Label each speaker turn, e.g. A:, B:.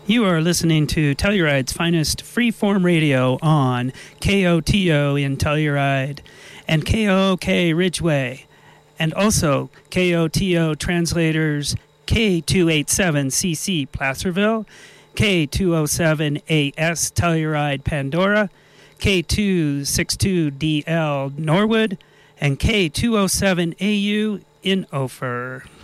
A: You are listening to Telluride's finest freeform radio on KOTO in Telluride and KOOK Ridgeway, and also KOTO translators K287CC Placerville, K207AS Telluride Pandora, K262DL Norwood, and K207AU in Ophir.